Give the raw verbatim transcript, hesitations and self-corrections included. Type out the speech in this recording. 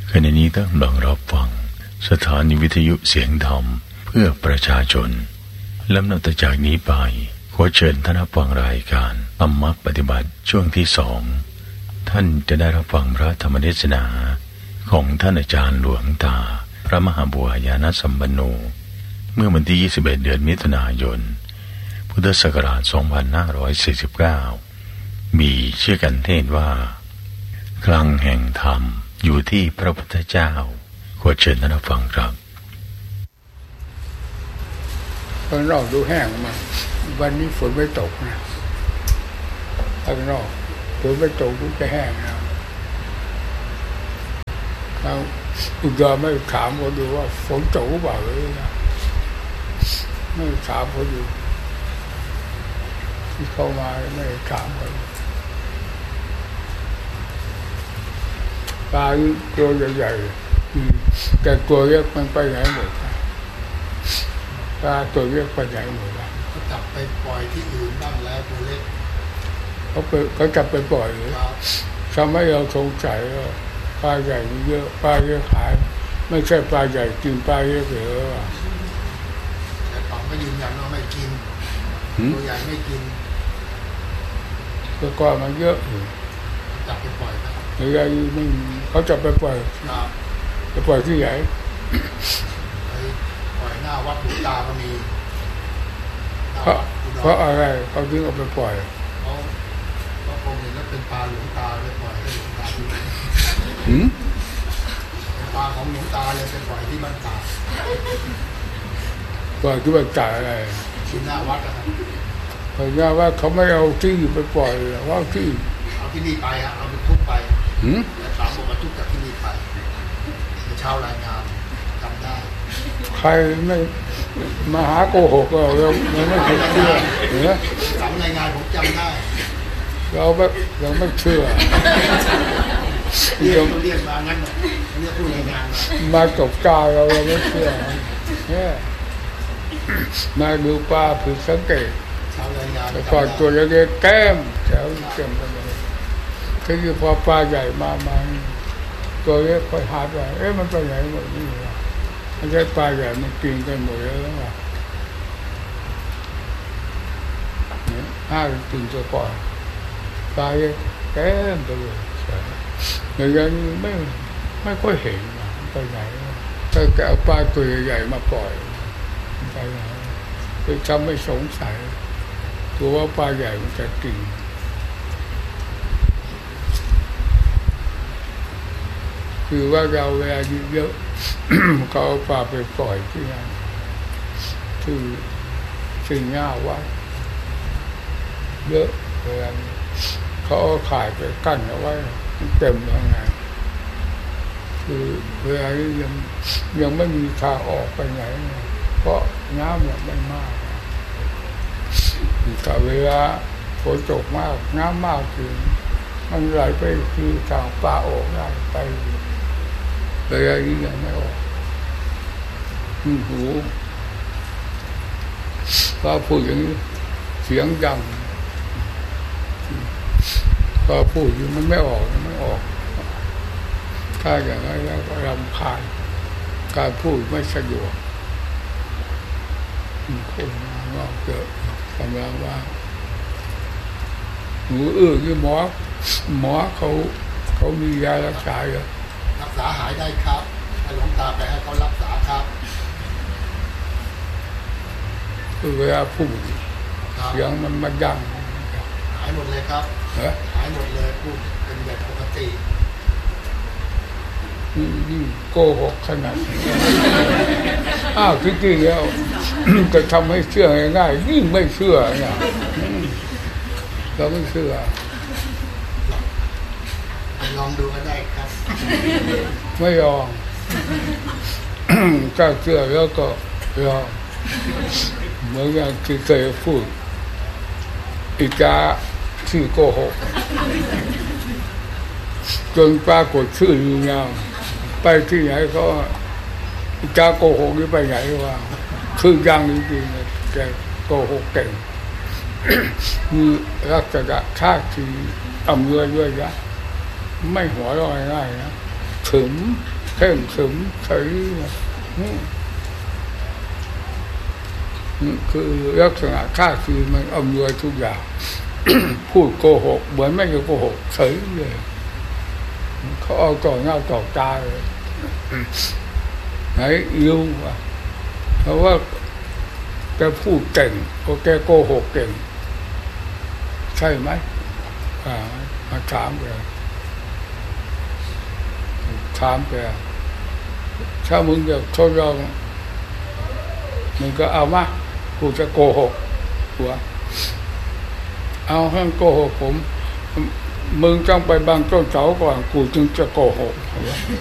ขณะนี้ตั้งกำลังรับฟังสถานีวิทยุเสียงธรรมเพื่อประชาชนลำดับจากนี้ไปขอเชิญท่านรับฟังรายการธรรมะปฏิบัติช่วงที่สองท่านจะได้รับฟังพระธรรมเทศนาของท่านอาจารย์หลวงตาพระมหาบัวญาณสัมปันโนเมื่อวันที่ยี่สิบเอ็ดเดือนมิถุนายนพุทธศักราชสองพันห้าร้อยสี่สิบเก้ามีชื่อกันเทศว่าคลังแห่งธรรมอยู่ที่พระพุทธเจ้าขอเชิญท่านรับฟังครับข้างนอกดูแห้งมาวันนี้ฝนไม่ตกนะข้างนอกฝนไม่ตกก็จะแห้งนะเราอุดรไม่ถามเขาดูว่าฝนตกหรือเปล่าเลยนะไม่ถามเขาดูที่เข้ามาไม่ถามเขาปลาตัวใหญ่ๆแต่ตัวเล็กมันไปไหนหมดปลาตัวเล็กไปไหนหมดเขาจับไปปล่อยที่อื่นบ้างแล้วตัวเล็กเขาไปเขาจับไปปล่อยทำให้เราสงสัยว่าปลาใหญ่เยอะปลาเยอะขายไม่ใช่ปลาใหญ่กินปลาเยอะเหรอแต่ป๋องก็ยืนยันว่าไม่กินตัวใหญ่ไม่กินตัวก้อนมันเยอะอยู่จับไปปล่อยครับหรือไงไม่เขาจับไปปล่อยไปปล่อยที่ไหนไปปล่อยหน้าวัดหลวงตาก็มีเพราะเพราะอะไรเขาถึงเอาไปปล่อยเขาเขาคงเห็นว่าเป็นปลาหลวงตาเลยปล่อยให้หลวงตาดูหืมปลาของหลวงตาเลยไปปล่อยที่บ้านตาปล่อยที่บ้านตาอะไรที่หน้าวัดนะครับเพราะว่าเขาไม่เอาที่ไปปล่อยว่าที่เอาที่นี่ไปอะเอาไปทุบไปหืมแต่สามบอกว่าทุบจากที่นี่ไปเช้ารายงานจำได้ใครไม่มาหาโกหกเราเราไม่เคยเชื่อเหรอสามรายงานผมจำได้เราไม่เราไม่เชื่อเรียกเรียกมางั้นเรียกผู้รายงานมามาตกกาเราเราไม่เชื่อเนี่ยมาดูปลาผิดสังเกตแต่ก่อนตัวเล็กๆแก้มแถวเต็มไปหมดคือพอปลาใหญ่มามาตัวเล็กค่อยหาไปเอ๊ะมันไปไหนหมดนี่วะไม่ใช่ปลาใหญ่มันกินกันหมดแล้วว่ะเนี่ยห้ากินตัวก่อนปลาเล็กแก้มไปเลยอย่างนี้ไม่ไม่ค่อยเห็นไปไหนถ้าแกเอาปลาตัวใหญ่มาปล่อยไปไหนคือทำให้สงสัยตัวว่าปลาใหญ่มันจะกินคือว่าเราเวลาเยอะเขาเอาปลาไปปล่อยที่นั่นที่สิ่งง่าว่าเยอะเวลาเขาเอาข่ายไปกั้นเอาไว้เต็มข้างในคือเวลายังยังไม่มีทางออกไปไหนเพราะน้ำยังไม่มากแต่เวลาฝนตกมากน้ำมากคือมันไหลไปคือทางปลาออกได้ไปเวลานี้ยังไม่ออกหูพอพูดอย่างนี้เสียงดังพอพูดอยู่มันไม่ออกมันไม่ออกถ้าอย่างนั้นแล้วก็รำคาญการพูดไม่สะดวกคนมางอกเยอะกำลังว่าหนูเอื้อที่หมอหมอเขาเขามียารักษาเยอะรักษาหายได้ครับให้หลวงตาไปให้เขารักษาครับคือเวลาพูดเสียงมันมาดังหายหมดเลยครับหายหมดเลยพูดเป็นแบบปกตินี่โกหกขนาดอ้าวจริงๆแล้วจะทำให้เชื่อง่ายๆยิ่งไม่เชื่อเนี่ยเราไม่เชื่อลองดูก็ได้ครับไม่ยอมถ้าเชื่อแล้วก็ยอมเหมือนอย่างที่เคยพูดอีกาชื่อโกหกจนปรากฏชื่ออยู่ยาวไปที่ไหนเขาอีกาโกหกนี่ไปไหนวะคือยังจริงๆแกโกหกเก่งมีลักษณะท่าทีอำนวยด้วยนะไม่หัวเราะง่ายๆนะขึมเข่งขึมใสคือลักษณะท่าทีมันอำนวยทุกอย่าง พูดโกหกเหมือนไม่จะโกหกเฉยเลยเขาเอาต่อหน้าต่อตาเลยไหนอิวอ่ะเพราะว่าแกพูดเก่งก็แกโกหกเก่งใช่ไหมอ่ามาถามแกถามแกถ้ามึงอยากทดลองมึงก็เอามากูจะโกหกหัวเอาให้โกหกผมมึงต้องไปบังต้นเสาก่อนกูจึงจะโกหก